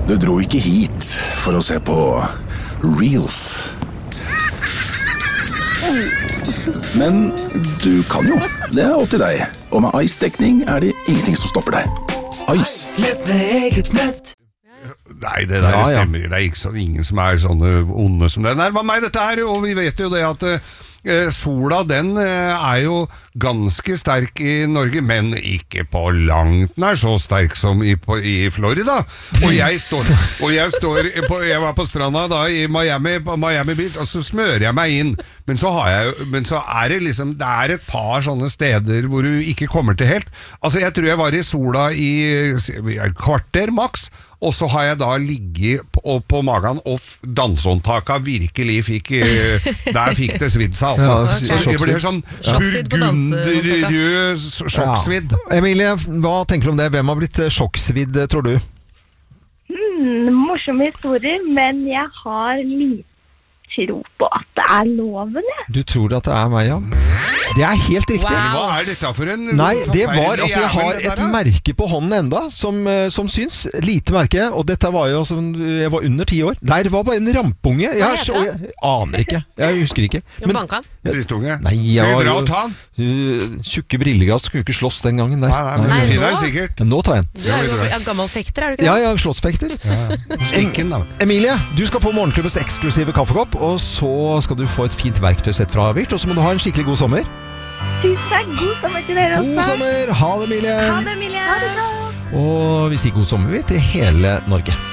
Du dro ikke hit for å se på Reels. Men du kan jo, det er opp til deg. Og med Ice-dekning er det ingenting som stopper deg. Ice. Nett med eget nett. Nei, det der stemmer. Det er ikke ingen som er sånne onde som det. Nei, hva meg dette her, og vi vet jo det at sola, den er jo ganske sterk i Norge, men ikke på langt nær så sterk som i Florida. Og jeg var på stranda da i Miami Beach, og så smører jeg meg inn. Men så er det liksom, det er et par sånne steder hvor du ikke kommer til helt. Altså, jeg tror jeg var i sola i et kvarter maks, og så har jeg da ligget på magen, og dansehåndtaket virkelig fikk det svidd seg, altså. Så det ble sånn burgunderrød sjokksvidd. Emilie, hva tenker du om det? Hvem har blitt sjokksvidd, tror du? Morsomme historier, men jeg har lite tro på at det er loven, ja. Du tror at det er meg, ja? Det er helt riktig. Wow. Hva er dette for en... Nei, det var, altså jeg har et merke på hånden enda, som syns, lite merke, og dette var jo, jeg var under 10 år. Der var bare en rampunge. Jeg aner ikke, jeg husker ikke. Men banka? Drittunge. Nei, jeg var bra å ta han. Tjukke brillegass, skulle ikke slåss den gangen der. Nei, fin er sikkert. Nå tar jeg den. Du er jo gammel fekter, er du ikke det? Ja, slåssfekter. Strikken da. Emilie, du skal få morgenklubbens eksklusive kaffekopp, og så skal du få et fint verktøysett fra Avert, og så må du ha en skikkelig god sommer. Tusen takk, god sommer til dere også. God sommer, ha det, Emilie. Ha det, Emilie. Ha det bra. Og vi sier god sommer til hele Norge.